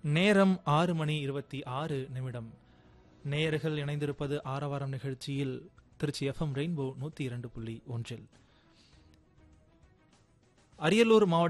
நேரம் 6:26. நேயர்கள் இணைந்திருப்பது ஆரவாரம் நிகழ்ச்சியில் திருச்சி FM ரெயின்போ 102.1. அரியலூர் மாவட்ட